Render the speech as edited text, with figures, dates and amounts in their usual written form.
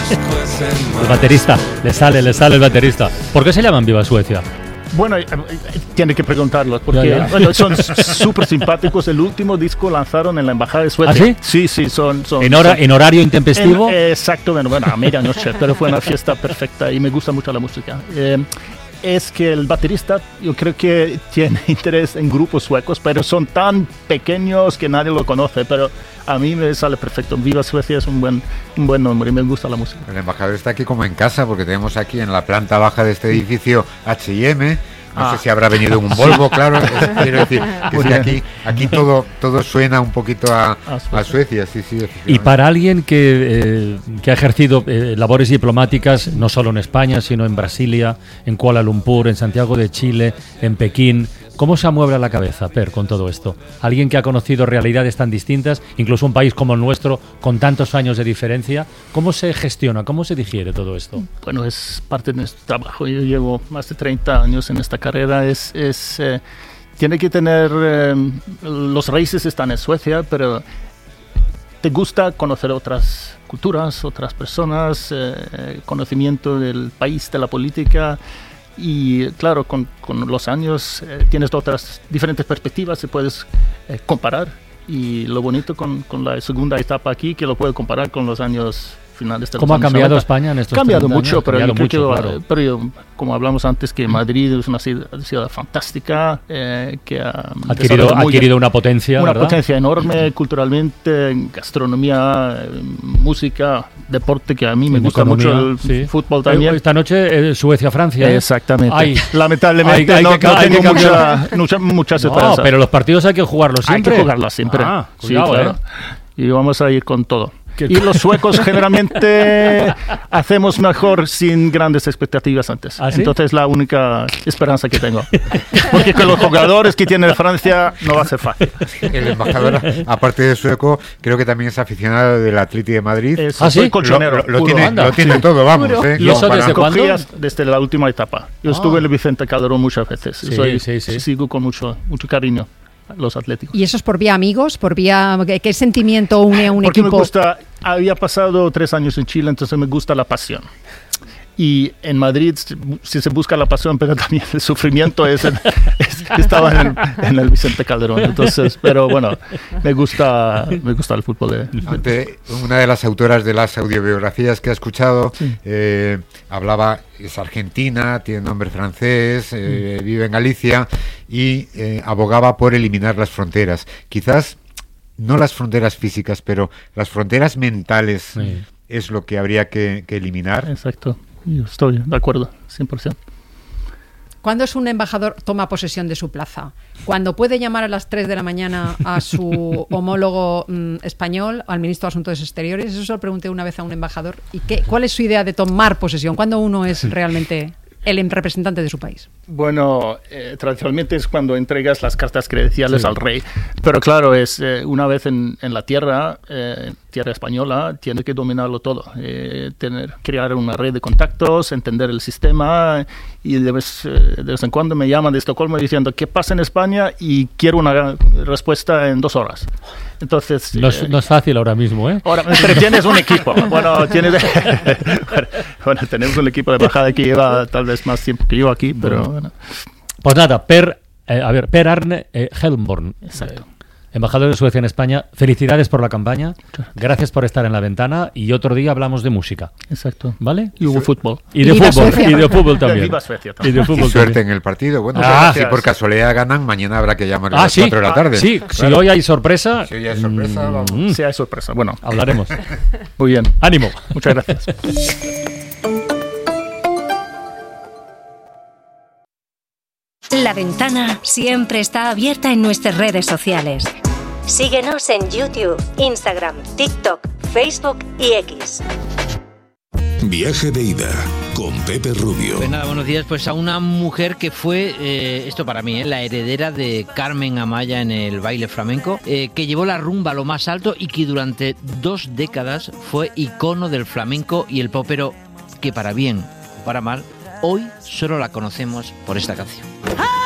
El baterista, le sale el baterista. ¿Por qué se llaman Viva Suecia? Bueno, tiene que preguntarlos, porque bueno, son súper simpáticos. El último disco lanzaron en la Embajada de Suecia. ¿Ah, sí? Sí, son ¿En horario intempestivo? Exacto, bueno, a medianoche, pero fue una fiesta perfecta y me gusta mucho la música. Es que el baterista, yo creo que tiene interés en grupos suecos, pero son tan pequeños que nadie lo conoce, pero a mí me sale perfecto. Viva Suecia es un buen nombre y me gusta la música. El embajador está aquí como en casa, porque tenemos aquí en la planta baja de este edificio H&M. No sé si habrá venido un Volvo, claro. Quiero decir que sí, aquí todo suena un poquito a Suecia. Sí, y para alguien que ha ejercido labores diplomáticas, no solo en España, sino en Brasilia, en Kuala Lumpur, en Santiago de Chile, en Pekín, ¿cómo se amuebla la cabeza, Per, con todo esto? Alguien que ha conocido realidades tan distintas, incluso un país como el nuestro, con tantos años de diferencia, ¿cómo se gestiona, cómo se digiere todo esto? Bueno, es parte de nuestro trabajo. Yo llevo más de 30 años en esta carrera. Tiene que tener... los raíces están en Suecia, pero te gusta conocer otras culturas, otras personas, conocimiento del país, de la política. Y claro, con los años tienes otras diferentes perspectivas, se puedes comparar. Y lo bonito con la segunda etapa aquí, que lo puedo comparar con los años finales de los ¿Cómo años ha cambiado 90. España en estos cambiado 30 mucho, años? pero Cambiado yo creo mucho, que, claro. pero como hablamos antes, que Madrid es una ciudad fantástica, que ha adquirido una potencia, una ¿verdad? potencia enorme culturalmente, en gastronomía, música, deporte, que a mí me gusta economía, mucho el fútbol también. Esta noche Suecia-Francia. Exactamente. Ay, lamentablemente hay no que tengo muchas No, esperanzas. pero los partidos hay que jugarlos siempre. Hay que jugarlos siempre. Cuidado, sí, claro. Y vamos a ir con todo. Y los suecos generalmente hacemos mejor sin grandes expectativas antes. ¿Ah, sí? Entonces la única esperanza que tengo. Porque con los jugadores que tiene Francia no va a ser fácil. El embajador, aparte de sueco, creo que también es aficionado del Atleti de Madrid. Soy colchonero. Lo tiene todo, vamos. ¿Y eso desde cuándo? Desde la última etapa. Yo estuve en el Vicente Calderón muchas veces. Sí. Sigo con mucho cariño los atléticos. ¿Y eso es por vía amigos? ¿Por vía qué sentimiento une a un Porque equipo? Me gusta, había pasado 3 años en Chile, entonces me gusta la pasión. Y en Madrid sí se busca la pasión, pero también el sufrimiento estaba en el Vicente Calderón. Entonces, pero bueno, me gusta el fútbol. Una de las autoras de las audiobiografías que ha escuchado hablaba, es argentina, tiene nombre francés, vive en Galicia y abogaba por eliminar las fronteras. Quizás no las fronteras físicas, pero las fronteras mentales es lo que habría que eliminar. Exacto. Yo estoy de acuerdo, 100%. ¿Cuándo es un embajador toma posesión de su plaza? ¿Cuando puede llamar a las 3 de la mañana a su homólogo español, al ministro de Asuntos Exteriores? Eso se lo pregunté una vez a un embajador. ¿Y cuál es su idea de tomar posesión? ¿Cuándo uno es realmente el representante de su país? Bueno, tradicionalmente es cuando entregas las cartas credenciales al rey, pero claro, es una vez en la tierra española, tienes que dominarlo todo, crear una red de contactos, entender el sistema, y de vez en cuando me llaman de Estocolmo diciendo ¿qué pasa en España? Y quiero una respuesta en 2 horas. Entonces, no es fácil ahora mismo, ¿eh? Ahora, pero tienes un equipo. Bueno, tenemos un equipo de embajada que lleva tal vez más tiempo que yo aquí, pero bueno. Pues nada, Per Arne Helmborn. Exacto. Embajador de Suecia en España, felicidades por la campaña, gracias por estar en la ventana y otro día hablamos de música. Exacto. ¿Vale? Y hubo fútbol. Y de fútbol también. Viva Suecia también. Y de fútbol suerte también. en el partido. Bueno, si por casualidad ganan, mañana habrá que llamar a las 4 de la tarde. Sí, claro. Si hoy hay sorpresa... Si hoy hay sorpresa, vamos. Si hay sorpresa, bueno. Hablaremos. Muy bien. Ánimo. Muchas gracias. La ventana siempre está abierta en nuestras redes sociales. Síguenos en YouTube, Instagram, TikTok, Facebook y X. Viaje de ida con Pepe Rubio. Pues nada, buenos días. Pues a una mujer que fue, esto para mí, la heredera de Carmen Amaya en el baile flamenco, que llevó la rumba a lo más alto y que durante 2 décadas fue icono del flamenco y el pop, pero que para bien o para mal, hoy solo la conocemos por esta canción.